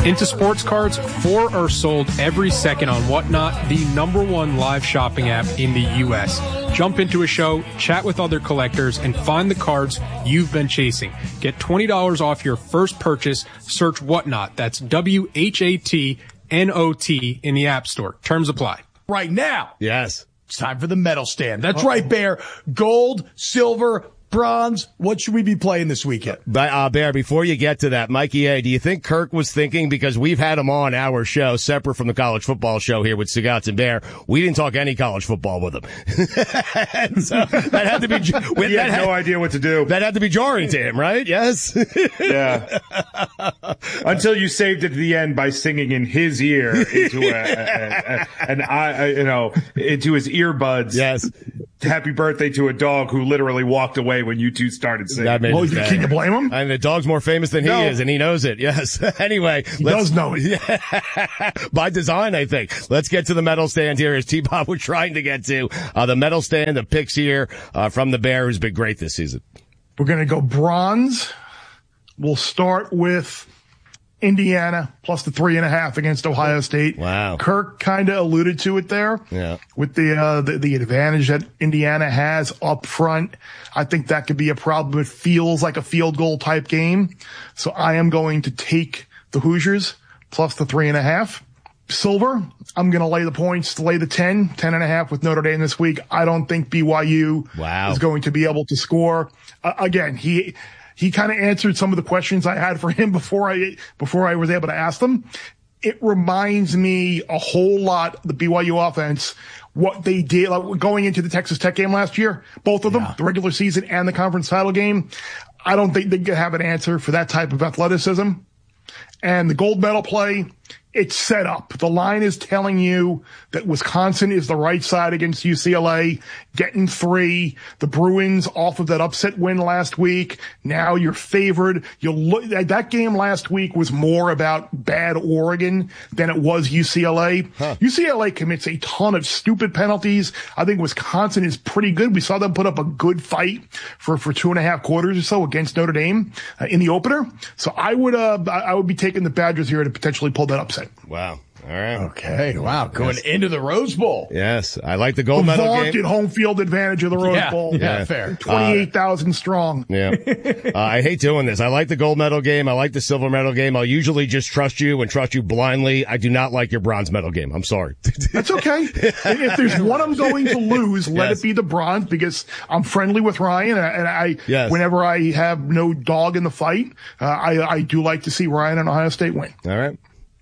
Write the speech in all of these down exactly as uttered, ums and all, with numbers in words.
Into sports cards, four are sold every second on Whatnot, the number one live shopping app in the U S. Jump into a show, chat with other collectors, and find the cards you've been chasing. Get twenty dollars off your first purchase. Search Whatnot. That's W H A T N O T in the App Store. Terms apply. Right now. Yes. It's time for the medal stand. That's Uh-oh. right, Bear. Gold, silver, bronze. What should we be playing this weekend? But, uh, Bear, before you get to that, Mikey A., do you think Kirk was thinking, because we've had him on our show, separate from the college football show here with Sagatz and Bear, we didn't talk any college football with him. So that had to be, he had no idea what to do. That had to be jarring to him, right? Yes. Yeah. Until you saved it to the end by singing in his ear into a, a, a an I, you know, into his earbuds. Yes. Happy birthday to a dog who literally walked away when you two started singing. That made well, can you blame him? I mean, the dog's more famous than no. he is, and he knows it. Yes. Anyway. He does know it. Yeah. By design, I think. Let's get to the medal stand here, as T-Bob was trying to get to. Uh, the medal stand, the picks here uh, from the Bear, who's been great this season. We're going to go bronze. We'll start with Indiana plus the three and a half against Ohio State. Wow. Kirk kind of alluded to it there. Yeah. With the, uh, the, the advantage that Indiana has up front. I think that could be a problem. It feels like a field goal type game. So I am going to take the Hoosiers plus the three and a half. Silver, I'm going to lay the points, lay the ten, ten and a half with Notre Dame this week. I don't think B Y U wow. is going to be able to score. Uh, again, he, He kind of answered some of the questions I had for him before I before I was able to ask them. It reminds me a whole lot, the B Y U offense, what they did like, going into the Texas Tech game last year, both of them, yeah. the regular season and the conference title game. I don't think they have an answer for that type of athleticism. And the gold medal play, it's set up. The line is telling you that Wisconsin is the right side against U C L A, getting three. The Bruins off of that upset win last week. Now you're favored. You look, that game last week was more about bad Oregon than it was U C L A. Huh. U C L A commits a ton of stupid penalties. I think Wisconsin is pretty good. We saw them put up a good fight for, for two and a half quarters or so against Notre Dame uh, in the opener. So I would, uh, I would be taking the Badgers here to potentially pull that upset. Wow. All right. Okay. Wow. Going yes. into the Rose Bowl. Yes. I like the gold medal vaunted game. home field advantage of the Rose yeah. Bowl. Yeah, yeah, fair. twenty-eight thousand uh, strong. Yeah. uh, I hate doing this. I like the gold medal game. I like the silver medal game. I'll usually just trust you and trust you blindly. I do not like your bronze medal game. I'm sorry. That's okay. If there's one I'm going to lose, let yes. it be the bronze, because I'm friendly with Ryan, and I, yes. whenever I have no dog in the fight, uh, I, I do like to see Ryan and Ohio State win. All right.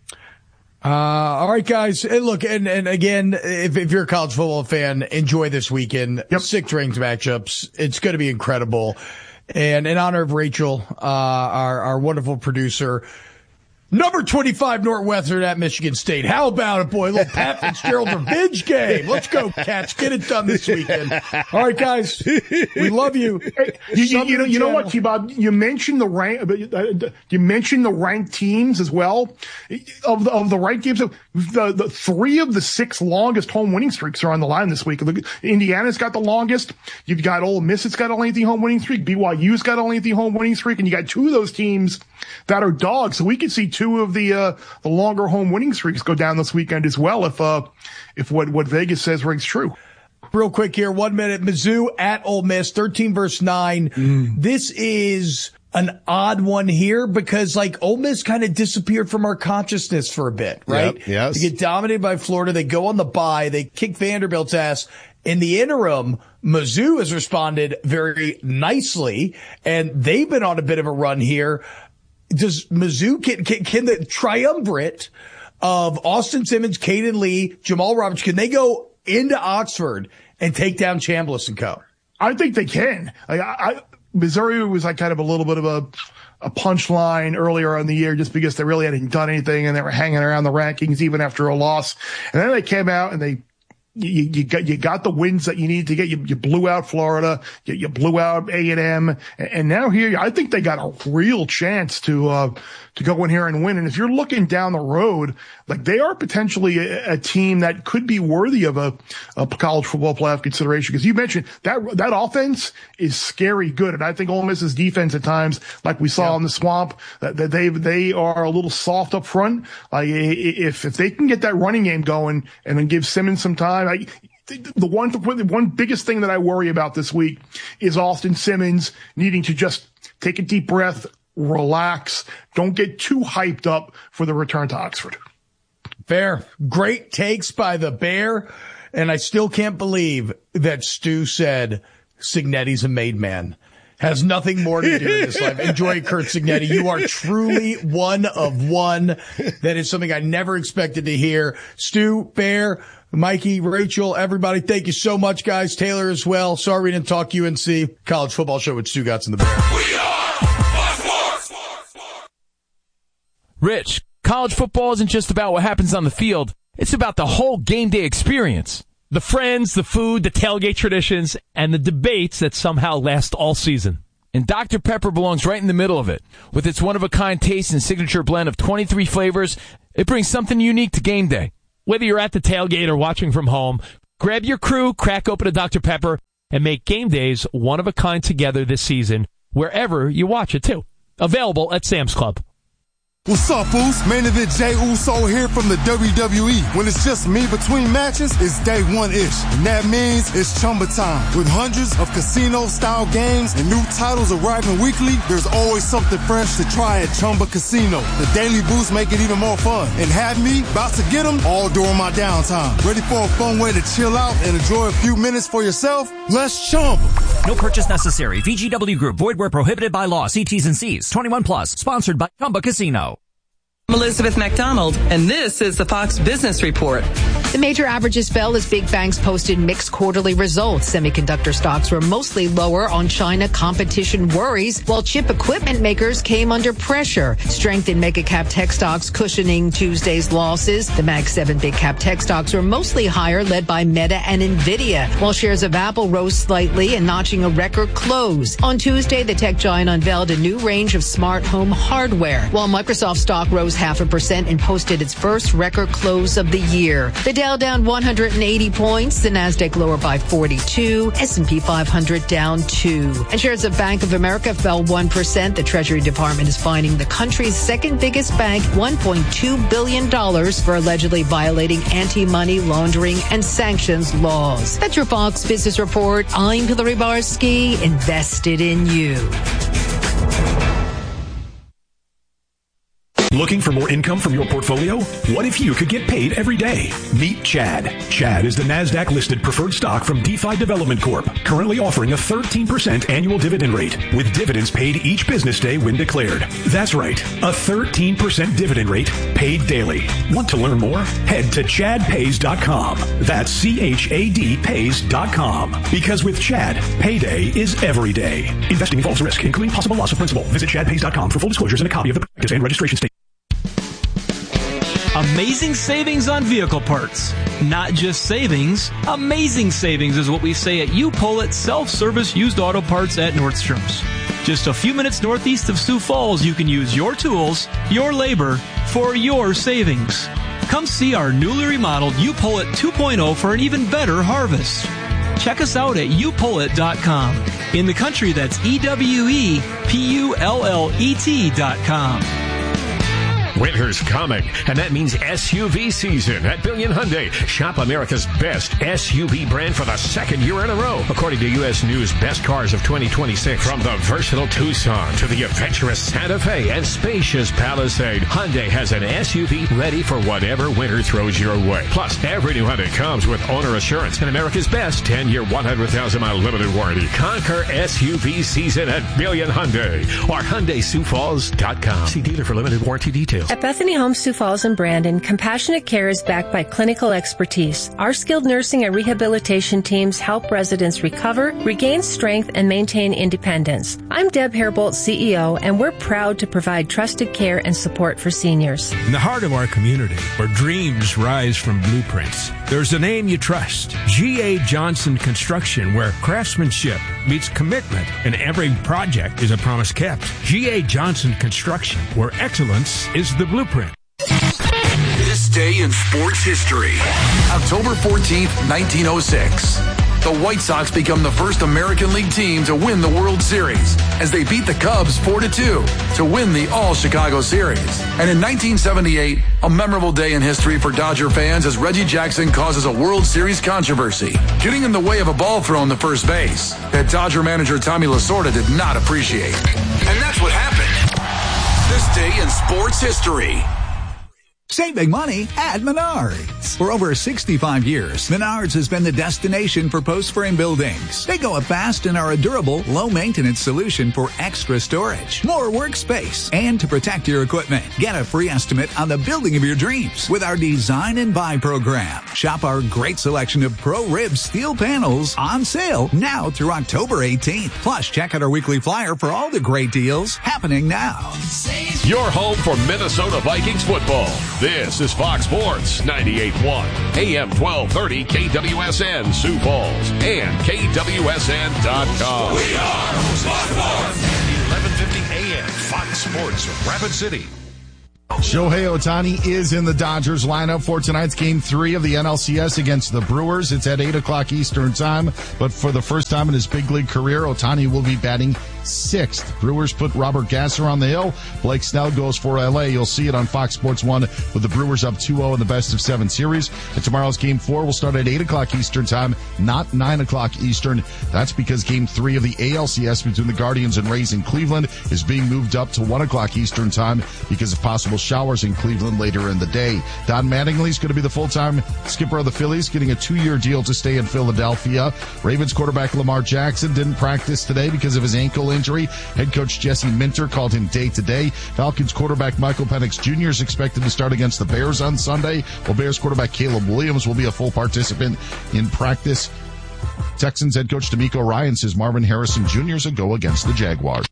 Uh, all right, guys. And look, and, and again, if, if you're a college football fan, enjoy this weekend. Yep. Six rings matchups. It's going to be incredible. And in honor of Rachel, uh, our, our wonderful producer, number twenty-five Northwestern at Michigan State. How about it, boy? A little Pat Fitzgerald revenge game. Let's go, Cats. Get it done this weekend. All right, guys. We love you. Hey, you, you, you know, you know what, T-Bob? You mentioned the rank. Uh, you mentioned the ranked teams as well. Of the, of the ranked games, the, the three of the six longest home winning streaks are on the line this week. Indiana's got the longest. You've got Ole Miss that's got a lengthy home winning streak. B Y U's got a lengthy home winning streak, and you got two of those teams that are dogs. So we could see two of the uh the longer home winning streaks go down this weekend as well, if uh if what what Vegas says rings true. Real quick here, one minute. Mizzou at Ole Miss, thirteen versus nine. Mm. This is an odd one here because like Ole Miss kind of disappeared from our consciousness for a bit, right? Yep, yes. They get dominated by Florida. They go on the bye. They kick Vanderbilt's ass. In the interim, Mizzou has responded very nicely, and they've been on a bit of a run here. Does Mizzou, can, can, can the triumvirate of Austin Simmons, Caden Lee, Jamal Roberts, can they go into Oxford and take down Chambliss and co? I think they can. I, I, Missouri was like kind of a little bit of a, a punchline earlier in the year just because they really hadn't done anything and they were hanging around the rankings even after a loss. And then they came out and they You, you got, you got the wins that you needed to get. You, you blew out Florida. You, you blew out A and M. And now here, I think they got a real chance to, uh, to go in here and win. And if you're looking down the road, like they are potentially a, a team that could be worthy of a, a college football playoff consideration. Because you mentioned that, that offense is scary good. And I think Ole Miss's defense at times, like we saw yeah. in the Swamp, that, that they, they are a little soft up front. Like if, if they can get that running game going and then give Simmons some time, I, the one, the one biggest thing that I worry about this week is Austin Simmons needing to just take a deep breath, relax, don't get too hyped up for the return to Oxford. Fair. Great takes by the Bear. And I still can't believe that Stu said Cignetti's a made man. Has nothing more to do in this life. Enjoy Curt Cignetti. You are truly one of one. That is something I never expected to hear. Stu, Bear, Mikey, Rachel, everybody, thank you so much, guys. Taylor as well. Sorry we didn't talk U N C. College Football Show with Stu Gatz and the Bear. We are Sports. Rich, college football isn't just about what happens on the field. It's about the whole game day experience. The friends, the food, the tailgate traditions, and the debates that somehow last all season. And Doctor Pepper belongs right in the middle of it. With its one-of-a-kind taste and signature blend of twenty-three flavors, it brings something unique to game day. Whether you're at the tailgate or watching from home, grab your crew, crack open a Doctor Pepper, and make game days one-of-a-kind together this season, wherever you watch it, too. Available at Sam's Club. What's up, Foos? Main event Jay Uso here from the W W E. When it's just me between matches, it's day one-ish. And that means it's Chumba time. With hundreds of casino-style games and new titles arriving weekly, there's always something fresh to try at Chumba Casino. The daily boosts make it even more fun. And have me about to get them all during my downtime. Ready for a fun way to chill out and enjoy a few minutes for yourself? Let's Chumba. No purchase necessary. V G W Group. Void where prohibited by law. See T's and C's. twenty-one plus. Sponsored by Chumba Casino. I'm Elizabeth McDonald, and this is the Fox Business Report. The major averages fell as big banks posted mixed quarterly results. Semiconductor stocks were mostly lower on China competition worries, while chip equipment makers came under pressure. Strength in mega-cap tech stocks cushioning Tuesday's losses. The Mag seven big-cap tech stocks were mostly higher, led by Meta and Nvidia, while shares of Apple rose slightly and notching a record close. On Tuesday, the tech giant unveiled a new range of smart home hardware, while Microsoft stock rose half a percent and posted its first record close of the year. The Dow down one hundred eighty points, the Nasdaq lower by forty-two, S and P five hundred down two. And shares of Bank of America fell one percent. The Treasury Department is fining the country's second biggest bank one point two billion dollars for allegedly violating anti-money laundering and sanctions laws. That's your Fox Business Report. I'm Hillary Barsky, invested in you. Looking for more income from your portfolio? What if you could get paid every day? Meet Chad. Chad is the NASDAQ-listed preferred stock from DeFi Development Corp, currently offering a thirteen percent annual dividend rate, with dividends paid each business day when declared. That's right, a thirteen percent dividend rate paid daily. Want to learn more? Head to chad pays dot com. That's C H A D pays dot com. Because with Chad, payday is every day. Investing involves risk, including possible loss of principal. Visit chad pays dot com for full disclosures and a copy of the practice and registration statement. Amazing savings on vehicle parts. Not just savings, amazing savings is what we say at U-Pull-It Self-Service Used Auto Parts at Nordstrom's. Just a few minutes northeast of Sioux Falls, you can use your tools, your labor, for your savings. Come see our newly remodeled U-Pull-It two point oh for an even better harvest. Check us out at U Pull It dot com. In the country, that's E W E P U L L E T dot com. Winter's coming, and that means S U V season at Billion Hyundai. Shop America's best S U V brand for the second year in a row, according to U S News Best Cars of twenty twenty-six. From the versatile Tucson to the adventurous Santa Fe and spacious Palisade, Hyundai has an S U V ready for whatever winter throws your way. Plus, every new Hyundai comes with owner assurance and America's best ten-year, one hundred thousand mile limited warranty. Conquer S U V season at Billion Hyundai or Hyundai Sioux Falls dot com. See dealer for limited warranty details. At Bethany Homes Sioux Falls and Brandon, compassionate care is backed by clinical expertise. Our skilled nursing and rehabilitation teams help residents recover, regain strength, and maintain independence. I'm Deb Hairbolt, C E O, and we're proud to provide trusted care and support for seniors. In the heart of our community, where dreams rise from blueprints, there's a name you trust. G A. Johnson Construction, where craftsmanship meets commitment and every project is a promise kept. G A. Johnson Construction, where excellence is the blueprint. This day in sports history. October fourteenth, nineteen oh six. The White Sox become the first American League team to win the World Series as they beat the Cubs four to two to win the All-Chicago Series. And in nineteen seventy-eight, a memorable day in history for Dodger fans as Reggie Jackson causes a World Series controversy, getting in the way of a ball thrown to first base that Dodger manager Tommy Lasorda did not appreciate. And that's what happened. This day in sports history. Save big money at Menards. For over sixty-five years, Menards has been the destination for post-frame buildings. They go up fast and are a durable, low-maintenance solution for extra storage, more workspace, and to protect your equipment. Get a free estimate on the building of your dreams with our Design and Buy program. Shop our great selection of Pro-Rib steel panels on sale now through October eighteenth. Plus, check out our weekly flyer for all the great deals happening now. Your home for Minnesota Vikings football. This is Fox Sports ninety-eight point one, A M twelve thirty K W S N Sioux Falls and K W S N dot com. We are Fox Sports. eleven fifty A M Fox Sports Rapid City. Shohei Ohtani is in the Dodgers lineup for tonight's game three of the N L C S against the Brewers. It's at eight o'clock Eastern time, but for the first time in his big league career, Ohtani will be batting sixth. Brewers put Robert Gasser on the hill. Blake Snell goes for L A. You'll see it on Fox Sports one with the Brewers up two oh in the best of seven series. And tomorrow's game four will start at eight o'clock Eastern time, not nine o'clock Eastern. That's because game three of the A L C S between the Guardians and Rays in Cleveland is being moved up to one o'clock Eastern time because of possible showers in Cleveland later in the day. Don Mattingly's going to be the full-time skipper of the Phillies, getting a two-year deal to stay in Philadelphia. Ravens quarterback Lamar Jackson didn't practice today because of his ankle injury. Head coach Jesse Minter called him day-to-day. Falcons quarterback Michael Penix Junior is expected to start against the Bears on Sunday, while Bears quarterback Caleb Williams will be a full participant in practice. Texans head coach D'Amico Ryan says Marvin Harrison Junior is a go against the Jaguars.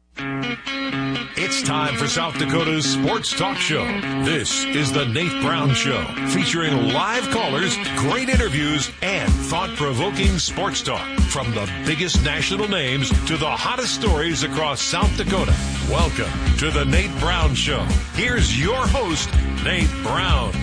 It's time for South Dakota's Sports Talk Show. This is the Nate Brown Show, featuring live callers, great interviews, and thought-provoking sports talk. From the biggest national names to the hottest stories across South Dakota. Welcome to the Nate Brown Show. Here's your host, Nate Brown.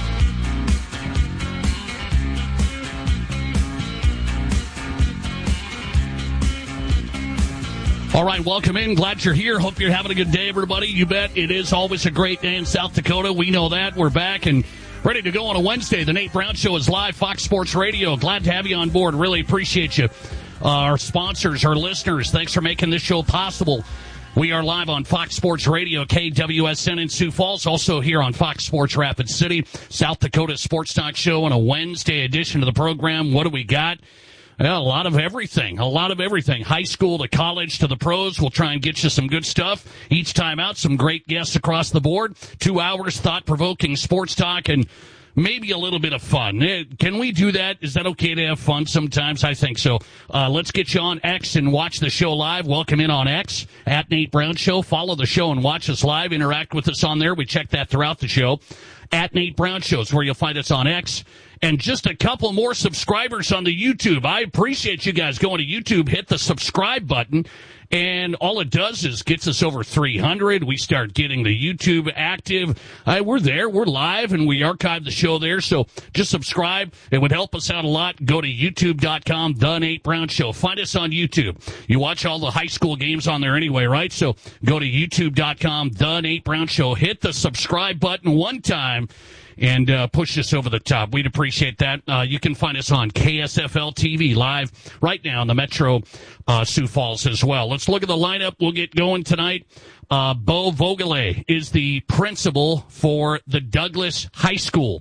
All right, welcome in. Glad you're here. Hope you're having a good day, everybody. You bet it is always a great day in South Dakota. We know that. We're back and ready to go on a Wednesday. The Nate Brown Show is live, Fox Sports Radio. Glad to have you on board. Really appreciate you. Uh, our sponsors, our listeners, thanks for making this show possible. We are live on Fox Sports Radio, K W S N in Sioux Falls, also here on Fox Sports Rapid City, South Dakota Sports Talk Show on a Wednesday edition of the program. What do we got? Yeah, a lot of everything, a lot of everything. High school to college to the pros. We'll try and get you some good stuff. Each time out, some great guests across the board. Two hours, thought-provoking sports talk, and maybe a little bit of fun. Can we do that? Is that okay to have fun sometimes? I think so. Uh, let's get you on X and watch the show live. Welcome in on X, at Nate Brown Show. Follow the show and watch us live. Interact with us on there. We check that throughout the show. At Nate Brown Show is where you'll find us on X. And just a couple more subscribers on the YouTube. I appreciate you guys going to YouTube. Hit the subscribe button. And all it does is gets us over three hundred. We start getting the YouTube active. Uh, we're there. We're live, and we archive the show there. So just subscribe. It would help us out a lot. Go to youtube dot com, The Nate Brown Show. Find us on YouTube. You watch all the high school games on there anyway, right? So go to youtube dot com, The Nate Brown Show. Hit the subscribe button one time. and uh, push us over the top. We'd appreciate that. Uh, you can find us on K S F L T V live right now in the Metro uh, Sioux Falls as well. Let's look at the lineup. We'll get going tonight. Uh, Bo Vogele is the principal for the Douglas High School.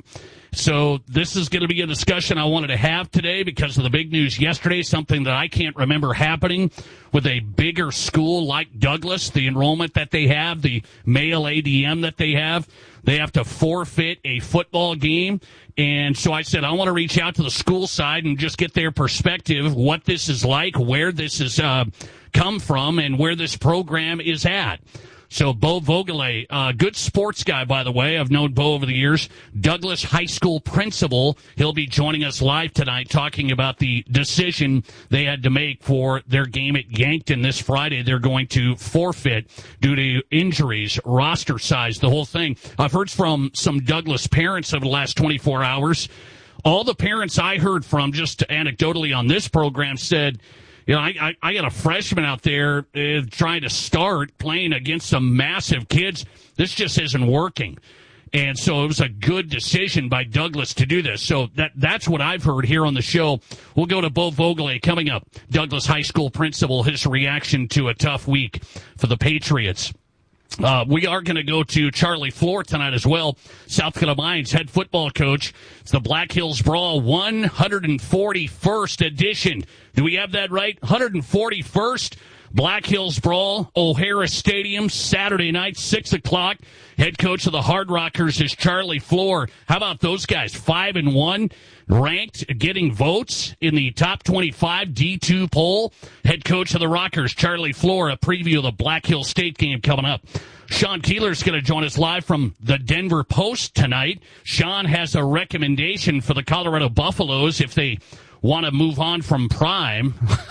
So this is going to be a discussion I wanted to have today because of the big news yesterday, something that I can't remember happening with a bigger school like Douglas, the enrollment that they have, the male A D M that they have. They have to forfeit a football game. And so I said, I want to reach out to the school side and just get their perspective, what this is like, where this has uh, come from, and where this program is at. So Bo Vogele, uh, good sports guy, by the way. I've known Bo over the years. Douglas High School principal. He'll be joining us live tonight talking about the decision they had to make for their game at Yankton this Friday. They're going to forfeit due to injuries, roster size, the whole thing. I've heard from some Douglas parents over the last twenty-four hours. All the parents I heard from, just anecdotally on this program, said, you know, I, I, I got a freshman out there uh, trying to start playing against some massive kids. This just isn't working. And so it was a good decision by Douglas to do this. So that that's what I've heard here on the show. We'll go to Bo Vogele coming up. Douglas High School principal, his reaction to a tough week for the Patriots. Uh, we are going to go to Charlie Floor tonight as well. South Carolina Lions head football coach. It's the Black Hills Brawl one hundred forty-first edition. Do we have that right? one hundred forty-first Black Hills Brawl, O'Hara Stadium, Saturday night, six o'clock. Head coach of the Hard Rockers is Charlie Floor. How about those guys? Five and one, ranked, getting votes in the top twenty-five D two poll. Head coach of the Rockers, Charlie Floor. A preview of the Black Hills State game coming up. Sean Keeler's going to join us live from the Denver Post tonight. Sean has a recommendation for the Colorado Buffaloes if they want to move on from Prime.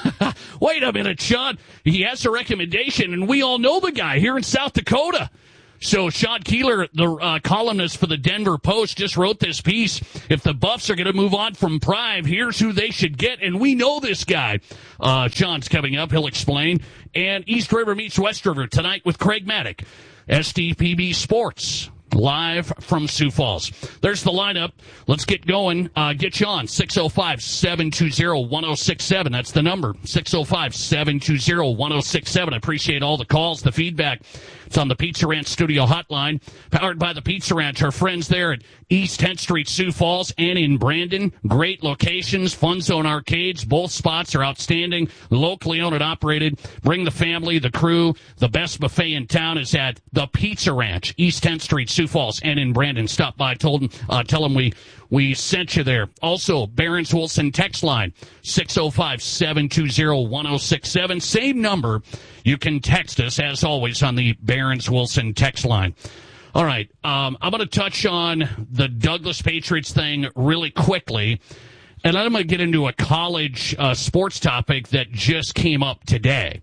Wait a minute, Sean. He has a recommendation, and we all know the guy here in South Dakota. So Sean Keeler, the uh, columnist for the Denver Post, just wrote this piece. If the Buffs are going to move on from Prime, here's who they should get. And we know this guy. Uh, Sean's coming up. He'll explain. And East River meets West River tonight with Craig Maddock. S D P B Sports. Live from Sioux Falls. There's the lineup. Let's get going. Uh, get you on. six oh five, seven two zero, one oh six seven. That's the number. six oh five, seven two zero, one oh six seven. I appreciate all the calls, the feedback. It's on the Pizza Ranch studio hotline. Powered by the Pizza Ranch. Our friends there at East tenth Street, Sioux Falls, and in Brandon. Great locations. Fun Zone Arcades. Both spots are outstanding. Locally owned and operated. Bring the family, the crew. The best buffet in town is at the Pizza Ranch. East tenth Street, Sioux Falls, and in Brandon. Stop by. Told them, uh, tell them we, we sent you there. Also, Barron's Wilson text line, six oh five, seven two zero, one oh six seven. Same number. You can text us, as always, on the Barron's Wilson text line. All right, um, I'm going to touch on the Douglas Patriots thing really quickly, and then I'm going to get into a college uh, sports topic that just came up today.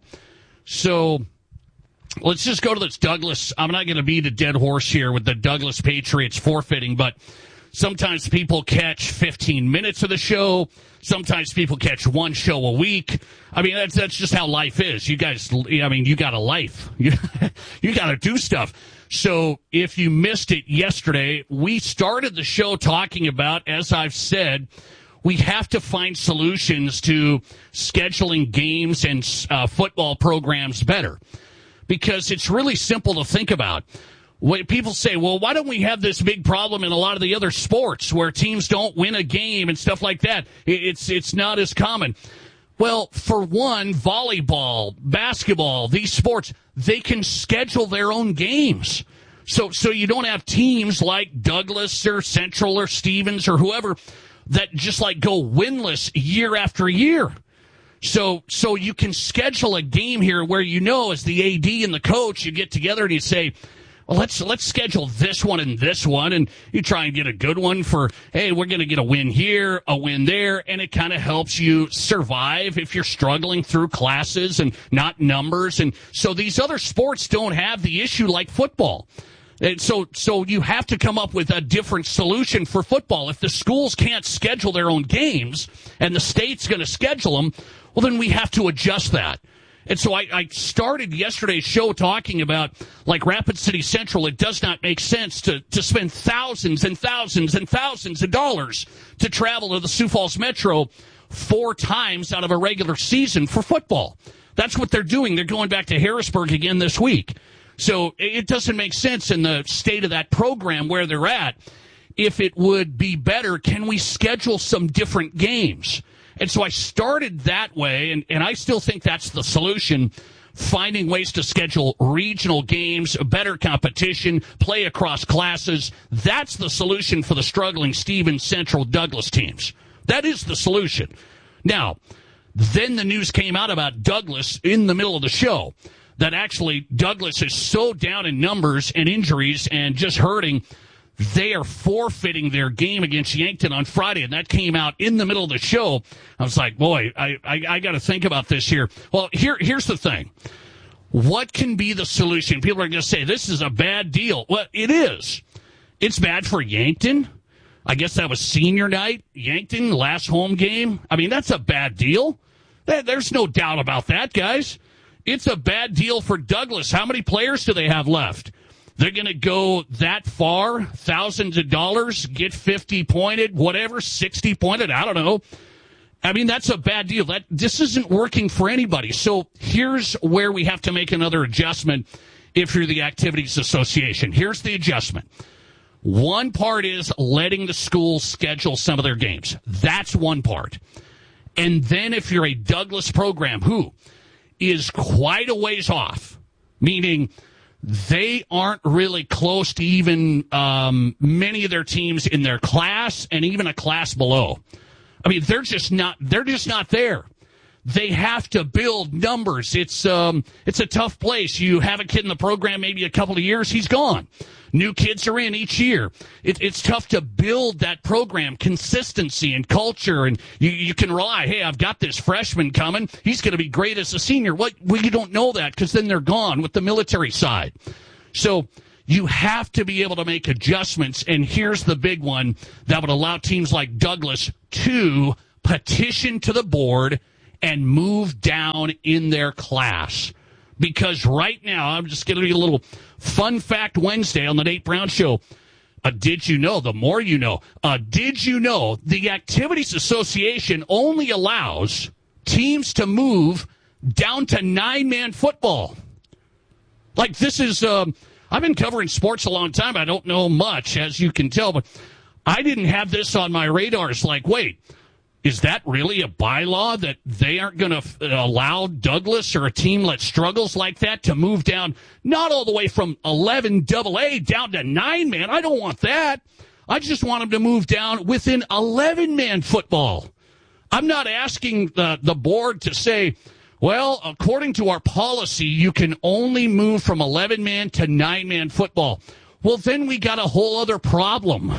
So let's just go to this Douglas. I'm not going to beat a dead horse here with the Douglas Patriots forfeiting, but sometimes people catch fifteen minutes of the show. Sometimes people catch one show a week. I mean, that's that's just how life is. You guys, I mean, you got a life. You, you got to do stuff. So if you missed it yesterday, we started the show talking about, as I've said, we have to find solutions to scheduling games and uh, football programs better. Because it's really simple to think about. When people say, well, why don't we have this big problem in a lot of the other sports where teams don't win a game and stuff like that? It's it's not as common. Well, for one, volleyball, basketball, these sports, they can schedule their own games. So so you don't have teams like Douglas or Central or Stevens or whoever that just like go winless year after year. So so you can schedule a game here where you know as the A D and the coach, you get together and you say, well, let's let's schedule this one and this one, and you try and get a good one for, hey, we're going to get a win here, a win there, and it kind of helps you survive if you're struggling through classes and not numbers. And so these other sports don't have the issue like football. And so so you have to come up with a different solution for football. If the schools can't schedule their own games and the state's going to schedule them, well, then we have to adjust that. And so I, I started yesterday's show talking about, like, Rapid City Central. It does not make sense to, to spend thousands and thousands and thousands of dollars to travel to the Sioux Falls Metro four times out of a regular season for football. That's what they're doing. They're going back to Harrisburg again this week. So it doesn't make sense in the state of that program where they're at. If it would be better, can we schedule some different games? And so I started that way, and, and I still think that's the solution, finding ways to schedule regional games, better competition, play across classes. That's the solution for the struggling Stevens, Central, Douglas teams. That is the solution. Now, then the news came out about Douglas in the middle of the show, that actually Douglas is so down in numbers and injuries and just hurting, they are forfeiting their game against Yankton on Friday, and that came out in the middle of the show. I was like, boy, I, I, I got to think about this here. Well, here, here's the thing. What can be the solution? People are going to say, this is a bad deal. Well, it is. It's bad for Yankton. I guess that was senior night. Yankton, last home game. I mean, that's a bad deal. There's no doubt about that, guys. It's a bad deal for Douglas. How many players do they have left? They're going to go that far, thousands of dollars, get fifty pointed, whatever, sixty pointed, I don't know. I mean, that's a bad deal. That this isn't working for anybody. So here's where we have to make another adjustment if you're the Activities Association. Here's the adjustment. One part is letting the schools schedule some of their games. That's one part. And then if you're a Douglas program who is quite a ways off, meaning they aren't really close to even um, many of their teams in their class and even a class below. I mean, they're just not. They're just not there. They have to build numbers. It's um, it's a tough place. You have a kid in the program, maybe a couple of years, he's gone. New kids are in each year. It, it's tough to build that program, consistency and culture, and you, you can rely, hey, I've got this freshman coming. He's going to be great as a senior. Well, well you don't know that because then they're gone with the military side. So you have to be able to make adjustments, and here's the big one that would allow teams like Douglas to petition to the board and move down in their class. Because right now, I'm just going to be a little fun fact Wednesday on the Nate Brown Show. Uh, did you know, the more you know, uh, did you know the Activities Association only allows teams to move down to nine-man football? Like this is, um, I've been covering sports a long time. I don't know much, as you can tell, but I didn't have this on my radar. It's like, wait, is that really a bylaw that they aren't going to f- allow Douglas or a team that struggles like that to move down, not all the way from eleven double A down to nine man? I don't want that. I just want them to move down within eleven man football. I'm not asking the, the board to say, well, according to our policy, you can only move from eleven man to nine man football. Well, then we got a whole other problem.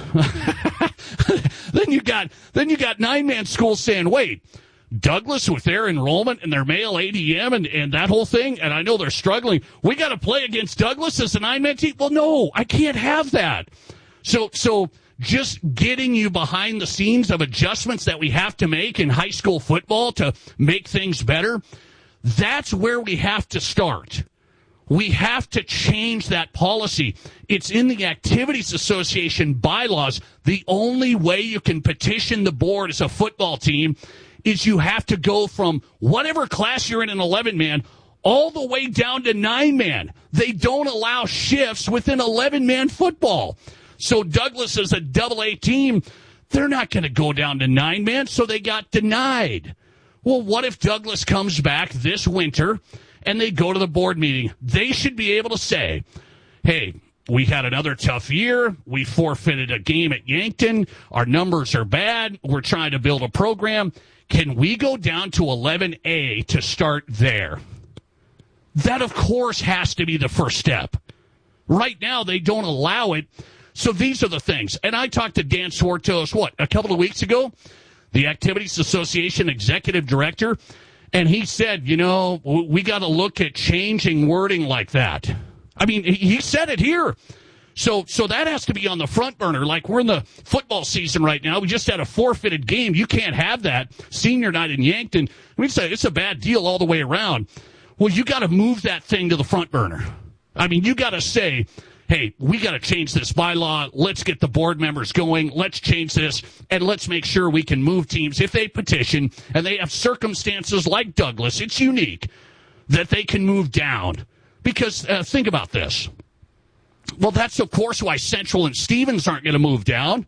then you got then you got nine-man schools saying, wait, Douglas with their enrollment and their male A D M and, and that whole thing, and I know they're struggling, we got to play against Douglas as a nine-man team? Well, no, I can't have that. So so just getting you behind the scenes of adjustments that we have to make in high school football to make things better, that's where we have to start. We have to change that policy. It's in the Activities Association bylaws. The only way you can petition the board as a football team is you have to go from whatever class you're in an eleven-man all the way down to nine-man. They don't allow shifts within eleven-man football. So Douglas is a double-A team. They're not going to go down to nine-man, so they got denied. Well, what if Douglas comes back this winter and they go to the board meeting? They should be able to say, hey, we had another tough year. We forfeited a game at Yankton. Our numbers are bad. We're trying to build a program. Can we go down to eleven A to start there? That, of course, has to be the first step. Right now, they don't allow it. So these are the things. And I talked to Dan Swartos, what, a couple of weeks ago, the Activities Association executive director, and he said, you know, we got to look at changing wording like that. I mean, he said it here. So so that has to be on the front burner. Like, we're in the football season right now. We just had a forfeited game. You can't have that. Senior night in Yankton. I mean, it's a, it's a bad deal all the way around. Well, you got to move that thing to the front burner. I mean, you got to say, hey, we got to change this bylaw. Let's get the board members going. Let's change this, and let's make sure we can move teams. If they petition and they have circumstances like Douglas, it's unique, that they can move down. Because uh, think about this. Well, that's, of course, why Central and Stevens aren't going to move down.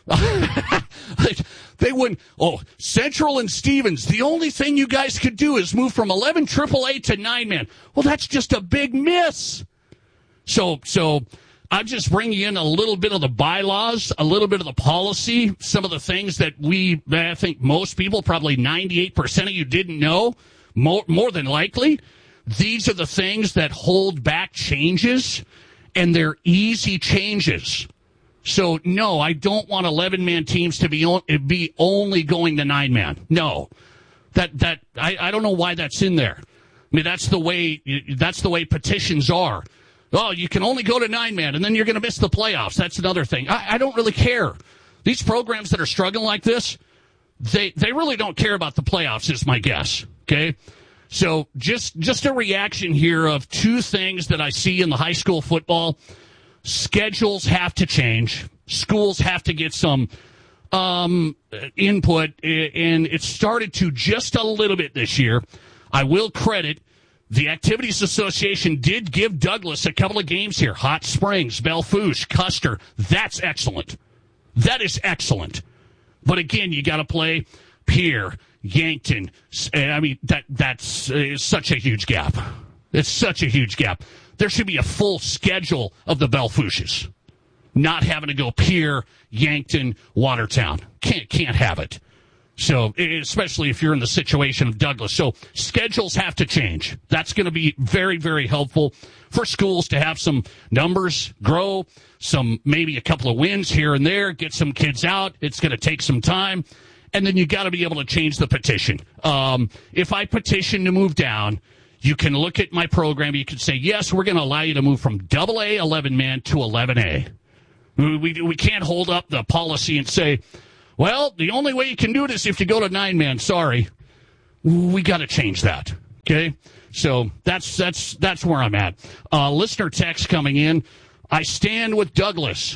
They wouldn't. Oh, Central and Stevens, the only thing you guys could do is move from eleven triple A to nine man. Well, that's just a big miss. So, so I'm just bringing in a little bit of the bylaws, a little bit of the policy, some of the things that we, I think most people, probably ninety-eight percent of you didn't know, more, more than likely. These are the things that hold back changes, and they're easy changes. So, no, I don't want eleven-man teams to be on, be only going to nine-man. No. That that I, I don't know why that's in there. I mean, that's the way that's the way petitions are. Oh, you can only go to nine-man, and then you're going to miss the playoffs. That's another thing. I, I don't really care. These programs that are struggling like this, they they really don't care about the playoffs, is my guess. Okay? So just just a reaction here of two things that I see in the high school football. Schedules have to change. Schools have to get some um, input, and it started to just a little bit this year. I will credit the Activities Association did give Douglas a couple of games here. Hot Springs, Belle Fourche, Custer. That's excellent. That is excellent. But again, you got to play Pierre, Yankton. I mean, that that's uh, such a huge gap. It's such a huge gap. There should be a full schedule of the Belle Fourches. Not having to go Pierre, Yankton, Watertown. Can't can't have it. So, especially if you're in the situation of Douglas. So, schedules have to change. That's going to be very, very helpful for schools to have some numbers grow, some maybe a couple of wins here and there, get some kids out. It's going to take some time. And then you got to be able to change the petition. Um, if I petition to move down, you can look at my program. You can say, yes, we're going to allow you to move from double A eleven-man to eleven A. We, we, we can't hold up the policy and say, well, the only way you can do it is if you go to nine-man. Sorry. We got to change that. Okay? So that's that's that's where I'm at. Uh, listener text coming in. I stand with Douglas.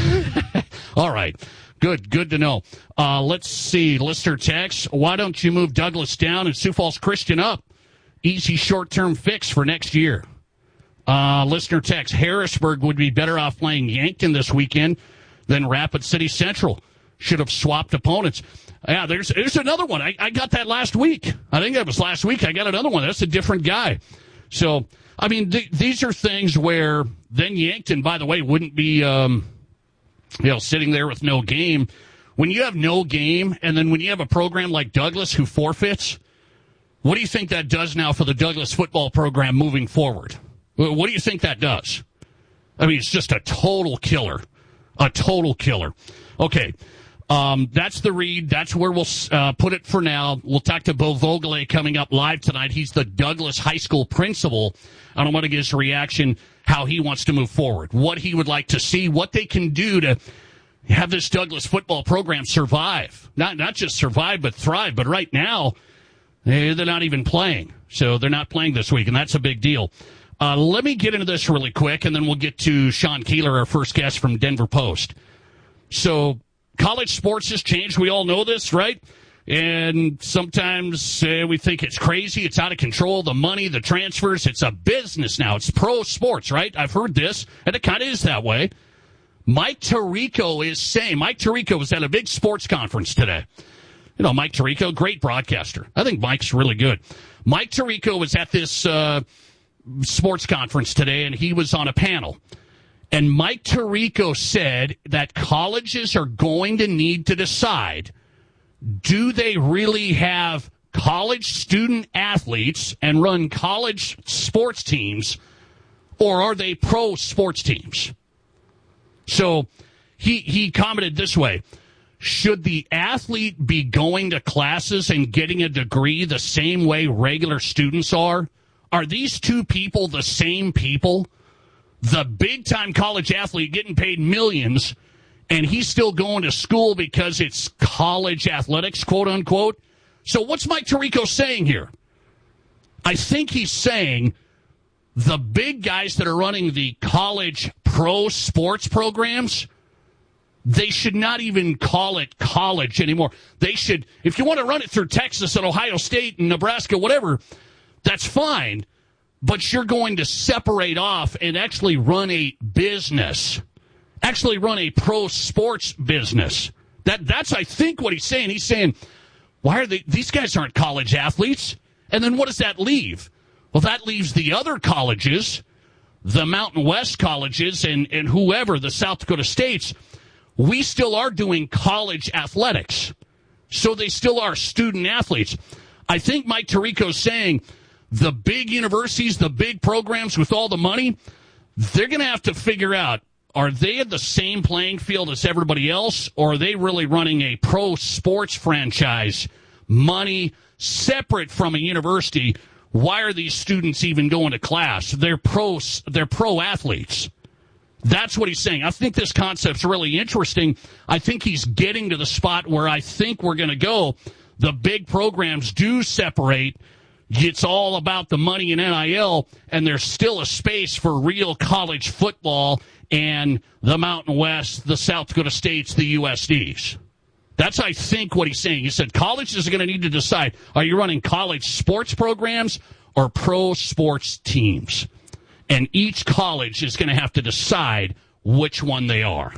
All right. Good. Good to know. Uh, let's see. Listener text. Why don't you move Douglas down and Sioux Falls Christian up? Easy short-term fix for next year. Uh, listener text, Harrisburg would be better off playing Yankton this weekend than Rapid City Central. Should have swapped opponents. Yeah, there's there's another one. I, I got that last week. I think that was last week. I got another one. That's a different guy. So, I mean, th- these are things where then Yankton, by the way, wouldn't be, um, you know, sitting there with no game. When you have no game, and then when you have a program like Douglas who forfeits, what do you think that does now for the Douglas football program moving forward? What do you think that does? I mean, it's just a total killer. A total killer. Okay, um, that's the read. That's where we'll uh, put it for now. We'll talk to Bo Vogele coming up live tonight. He's the Douglas High School principal. I don't want to get his reaction, how he wants to move forward, what he would like to see, what they can do to have this Douglas football program survive. Not, not just survive, but thrive. But right now, they're not even playing. So they're not playing this week, and that's a big deal. Uh, let me get into this really quick, and then we'll get to Sean Keeler, our first guest from Denver Post. So college sports has changed. We all know this, right? And sometimes uh, we think it's crazy. It's out of control. The money, the transfers, it's a business now. It's pro sports, right? I've heard this, and it kind of is that way. Mike Tirico is saying, Mike Tirico was at a big sports conference today. You know, Mike Tirico, great broadcaster. I think Mike's really good. Mike Tirico was at this uh, sports conference today, and he was on a panel. And Mike Tirico said that colleges are going to need to decide, do they really have college student athletes and run college sports teams, or are they pro sports teams? So he he commented this way: should the athlete be going to classes and getting a degree the same way regular students are? Are these two people the same people? The big-time college athlete getting paid millions, and he's still going to school because it's college athletics, quote-unquote. So what's Mike Tirico saying here? I think he's saying the big guys that are running the college pro sports programs, they should not even call it college anymore. They should, if you want to run it through Texas and Ohio State and Nebraska, whatever, that's fine. But you're going to separate off and actually run a business, actually run a pro sports business. That That's, I think, what he's saying. He's saying, why are they, these guys aren't college athletes. And then what does that leave? Well, that leaves the other colleges, the Mountain West colleges and, and whoever, the South Dakota States. We still are doing college athletics. So they still are student athletes. I think Mike Tirico's saying the big universities, the big programs with all the money, they're going to have to figure out, are they at the same playing field as everybody else, or are they really running a pro sports franchise, money separate from a university? Why are these students even going to class? They're pro, they're pro athletes. That's what he's saying. I think this concept's really interesting. I think he's getting to the spot where I think we're going to go. The big programs do separate. It's all about the money in N I L, and there's still a space for real college football and the Mountain West, the South Dakota States, the U S Ds. That's, I think, what he's saying. He said colleges are going to need to decide, are you running college sports programs or pro sports teams? And each college is going to have to decide which one they are.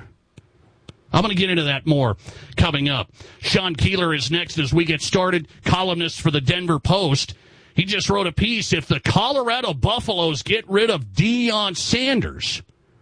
I'm going to get into that more coming up. Sean Keeler is next as we get started, columnist for the Denver Post. He just wrote a piece, if the Colorado Buffaloes get rid of Deion Sanders,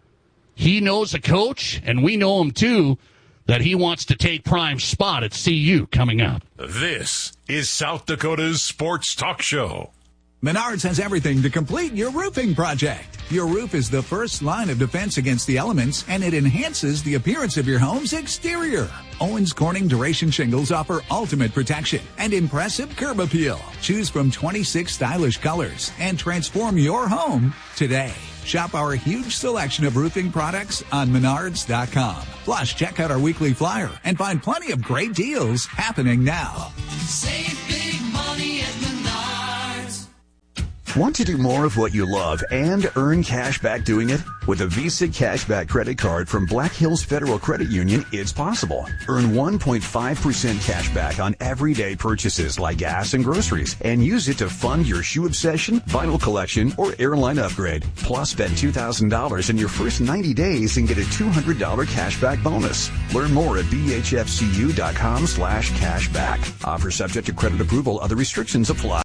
he knows a coach, and we know him too, that he wants to take prime spot at C U coming up. This is South Dakota's Sports Talk Show. Menards has everything to complete your roofing project. Your roof is the first line of defense against the elements, and it enhances the appearance of your home's exterior. Owens Corning Duration Shingles offer ultimate protection and impressive curb appeal. Choose from twenty-six stylish colors and transform your home today. Shop our huge selection of roofing products on menards dot com. Plus, check out our weekly flyer and find plenty of great deals happening now. Save big money at Menards. Want to do more of what you love and earn cash back doing it? With a Visa Cashback credit card from Black Hills Federal Credit Union, it's possible. Earn one point five percent cash back on everyday purchases like gas and groceries, and use it to fund your shoe obsession, vinyl collection, or airline upgrade. Plus, spend two thousand dollars in your first ninety days and get a two hundred dollars cashback bonus. Learn more at b h f c u dot com slash cashback. Offer subject to credit approval. Other restrictions apply.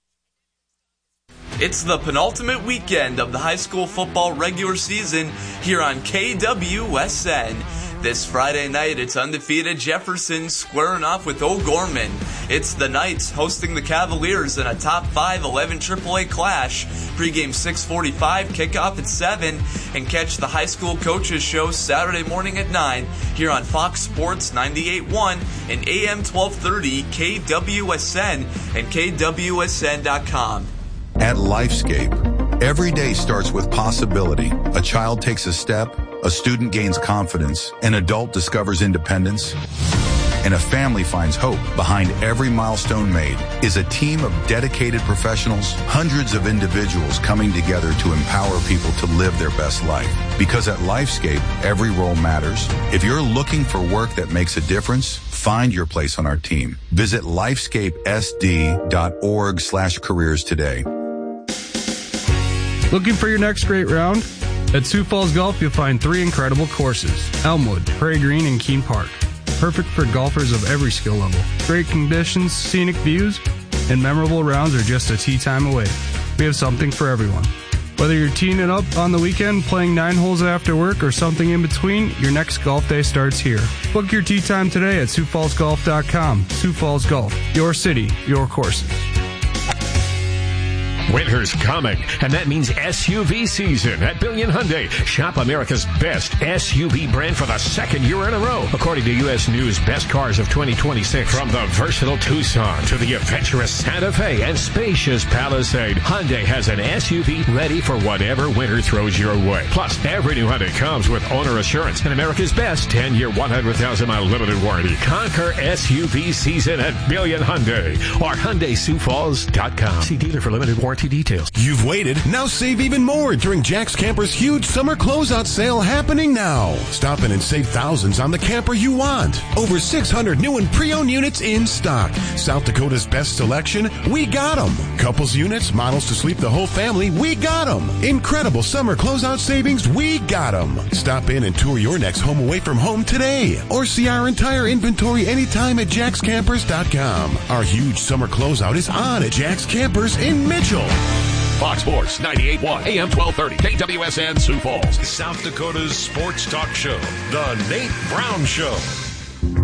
It's the penultimate weekend of the high school football regular season here on K W S N. This Friday night, it's undefeated Jefferson squaring off with O'Gorman. It's the Knights hosting the Cavaliers in a top five eleven triple A clash. Pregame six forty-five, kickoff at seven, and catch the high school coaches show Saturday morning at nine here on Fox Sports ninety-eight point one and A M twelve thirty K W S N and K W S N dot com. At Lifescape, every day starts with possibility. A child takes a step, a student gains confidence, an adult discovers independence, and a family finds hope. Behind every milestone made is a team of dedicated professionals, hundreds of individuals coming together to empower people to live their best life. Because at Lifescape, every role matters. If you're looking for work that makes a difference, find your place on our team. Visit lifescapesd.org slash careers today. Looking for your next great round? At Sioux Falls Golf, you'll find three incredible courses: Elmwood, Prairie Green, and Keene Park. Perfect for golfers of every skill level. Great conditions, scenic views, and memorable rounds are just a tee time away. We have something for everyone. Whether you're teeing it up on the weekend, playing nine holes after work, or something in between, your next golf day starts here. Book your tee time today at Sioux Falls Golf dot com. Sioux Falls Golf, your city, your courses. Winter's coming, and that means S U V season at Billion Hyundai. Shop America's best S U V brand for the second year in a row, according to U S News Best Cars of twenty twenty-six. From the versatile Tucson to the adventurous Santa Fe and spacious Palisade, Hyundai has an S U V ready for whatever winter throws your way. Plus, every new Hyundai comes with owner assurance and America's best ten-year, one hundred thousand mile limited warranty. Conquer S U V season at Billion Hyundai or Hyundai Sioux Falls dot com. See dealer for limited warranty details. You've waited. Now save even more during Jack's Camper's huge summer closeout sale happening now. Stop in and save thousands on the camper you want. Over six hundred new and pre-owned units in stock. South Dakota's best selection, we got them. Couples units, models to sleep the whole family, we got them. Incredible summer closeout savings, we got them. Stop in and tour your next home away from home today. Or see our entire inventory anytime at jacks campers dot com. Our huge summer closeout is on at Jack's Campers in Mitchell. Fox Sports ninety-eight point one, A M twelve thirty, K W S N Sioux Falls. South Dakota's sports talk show, The Nate Brown Show.